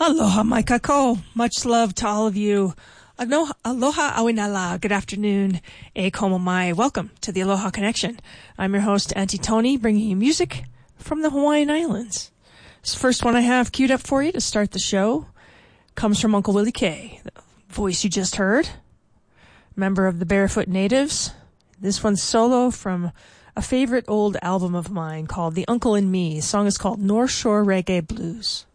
Aloha, mai kako. Much love to all of you. Aloha awinala. Good afternoon. E komo mai. Welcome to the Aloha Connection. I'm your host, Auntie Tony, bringing you music from the Hawaiian Islands. This first one I have queued up for you to start the show comes from Uncle Willie K, the voice you just heard, member of the Barefoot Natives. This one's solo from a favorite old album of mine called The Uncle and Me. The song is called North Shore Reggae Blues.